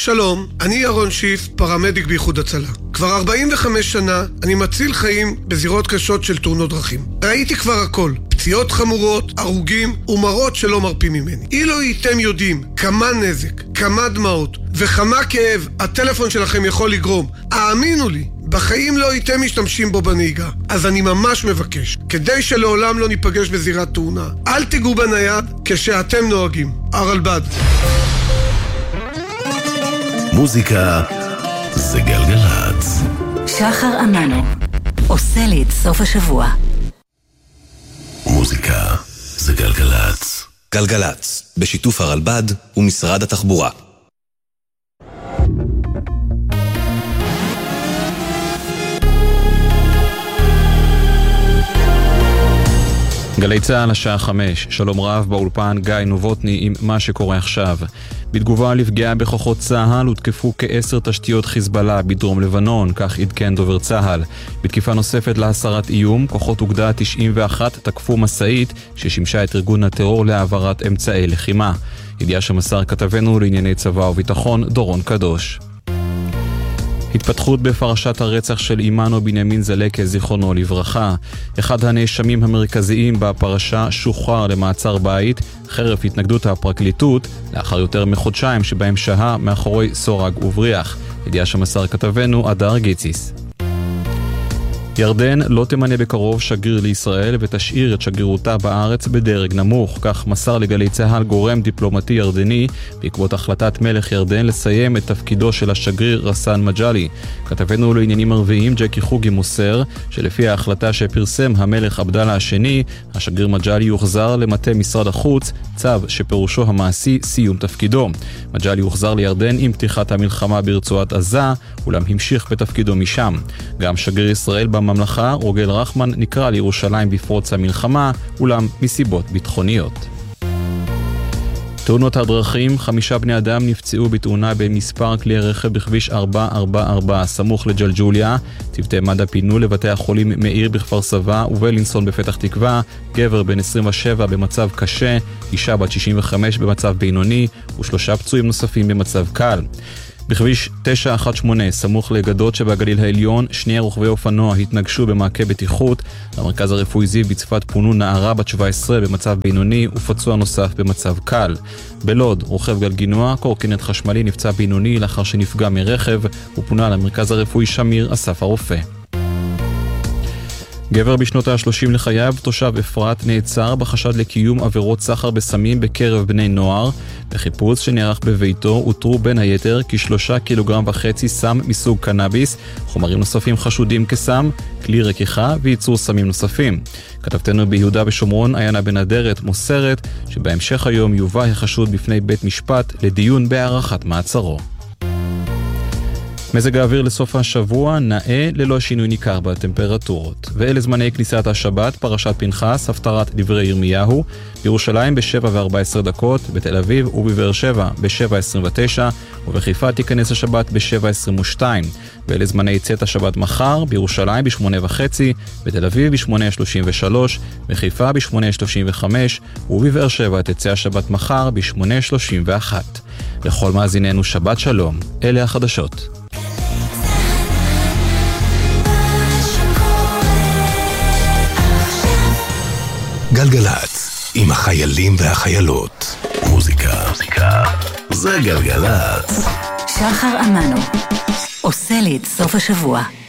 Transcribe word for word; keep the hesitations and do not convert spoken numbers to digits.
שלום, אני ירון שיף, פרמדיק באיחוד הצלה. כבר ארבעים וחמש שנה אני מציל חיים בזירות קשות של תאונות דרכים. ראיתי כבר הכל, פציעות חמורות, הרוגים ומראות שלא מרפים ממני. אילו הייתם יודעים כמה נזק, כמה דמעות וכמה כאב הטלפון שלכם יכול לגרום, האמינו לי, בחיים לא הייתם משתמשים בו בנהיגה. אז אני ממש מבקש, כדי שלעולם לא ניפגש בזירת תאונה, אל תיגעו בנייד כשאתם נוהגים. הרלב"ד. מוזיקה זה גלגלץ. שחר אמנו עושה לי את סוף השבוע. מוזיקה זה גלגלץ. גלגלץ, בשיתוף הרלב"ד ומשרד התחבורה. גלי צהל השעה חמש, שלום רב באולפן גיא נובוטני עם מה שקורה עכשיו. בתגובה לפגיעה בכוחות צהל הותקפו כעשר תשתיות חיזבאללה בדרום לבנון, כך עדכן דובר צהל. בתקיפה נוספת להסרת איום, כוחות אוגדה תשעים ואחת תקפו מסעית ששימשה את ארגון הטרור להעברת אמצעי לחימה. ידיעה שמסר כתבנו לענייני צבא וביטחון דורון קדוש. התפתחות בפרשת הרצח של אימנו בנימין זלקה זיכרונו לברכה. אחד הנאשמים המרכזיים בפרשה שוחרר למעצר בית חרף התנגדות הפרקליטות לאחר יותר מחודשיים שבהם שהה מאחורי סורג ובריח. ידיעה שמסר כתבנו אדר גיציס. ירדן לא תמנה בקרוב שגריר לישראל ותשאיר את שגרירותה בארץ בדרג נמוך, כך מסר לגלי צהל גורם דיפלומטי ירדני בעקבות החלטת מלך ירדן לסיים את תפקידו של השגריר רסן מג'לי. כתבנו לעניינים ערביים ג'קי חוגי מוסר שלפי ההחלטה שפרסם המלך עבדאללה השני, השגריר מג'לי יוחזר למטה משרד החוץ, צו שפירושו המעשי סיום תפקידו. מג'לי יוחזר לירדן עם פתיחת המלחמה ברצועת עזה, אולם המשיך בתפקידו משם. גם שגריר ישראל בממלכה רוגל רחמן נקרא לירושלים בפרוץ המלחמה, אולם מסיבות ביטחוניות. תאונות הדרכים, חמישה בני אדם נפצעו בתאונה במספר כלי רכב בכביש ארבע ארבע ארבע סמוך לג'לג'וליה. צוותי מד"א פינו לבתי החולים מאיר בכפר סבא ובלינסון בפתח תקווה, גבר בן עשרים ושבע במצב קשה, אישה בת שישים וחמש במצב בינוני ושלושה פצועים נוספים במצב קל. בכביש תשע אחת שמונה סמוך לגדות שבגליל העליון, שני רוכבי אופנוע התנגשו במעקה בטיחות. למרכז הרפואי זיו בצפת פונו נערה בת שבע עשרה במצב בינוני ופצוע נוסף במצב קל. בלוד רוכב גלגינוע קורקינט חשמלי נפצע בינוני לאחר שנפגע מרכב ופונה למרכז הרפואי שמיר אסף הרופא. גבר בשנות ה-שלושים לחייו, תושב אפרת, נעצר בחשד לקיום עבירות סחר בסמים בקרב בני נוער. בחיפוש שנערך בביתו הותרו בין היתר כשלושה קילוגרם וחצי סם מסוג קנאביס, חומרים נוספים חשודים כסם, כלי רקיחה וייצור סמים נוספים. כתבתנו ביהודה ושומרון עיינה בן אדרת מוסרת שבהמשך היום יובא החשוד בפני בית משפט לדיון בהארכת מעצרו. מזג האוויר לסוף השבוע נאה ללא שינוי ניכר בטמפרטורות. ואלה זמני כניסת השבת, פרשת פנחס, הפטרת דברי ירמיהו, בירושלים ב-שבע וארבע עשרה דקות, בתל אביב ובבאר שבע ב-שבע עשרים ותשע, ובחיפה תיכנס השבת ב-שבע עשרים ושתיים. ואלה זמני צאת השבת מחר, בירושלים ב-שמונה וחצי, בתל אביב ב-שמונה שלושים ושלוש, בחיפה ב-שמונה שלושים וחמש, ובבאר שבע תצא השבת מחר ב-שמונה שלושים ואחת. לכל מאזיננו שבת שלום, אלה החדשות. גלגלץ, עם החיילים והחיילות. מוזיקה, מוזיקה, זה גלגלץ. שחר אמנו עושה לי את סוף השבוע.